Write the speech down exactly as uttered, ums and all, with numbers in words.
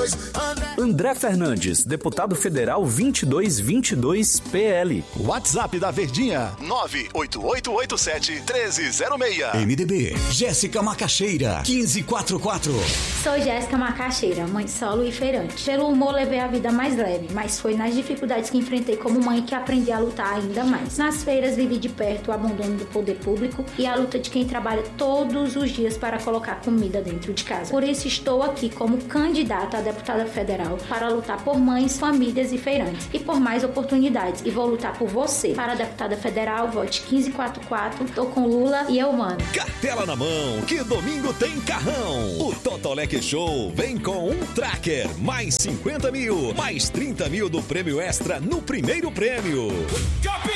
dois. André... André Fernandes, deputado federal vinte e dois vinte e dois P L. WhatsApp da Verdinha nove oito oito oito sete um três zero seis. M D B Jéssica Macaxeira quinze quarenta e quatro. Sou Jéssica Macaxeira, mãe solo e feirante. Pelo humor levei a vida mais leve, mas foi nas dificuldades que enfrentei como mãe que aprendi a lutar ainda mais. Nas feiras vivi de perto o abandono do poder público e a luta de quem trabalha todos os dias para colocar comida dentro de casa. Por isso estou aqui como candidata a deputada federal para lutar por mães, famílias e feirantes e por mais oportunidades. E vou lutar por você. Para a deputada federal, vote quinze quarenta e quatro. Tô com Lula e eu mano. Cartela na mão, que domingo tem carrão. O Totoleque Show vem com um tracker, mais cinquenta mil, mais trinta mil do prêmio extra no primeiro prêmio.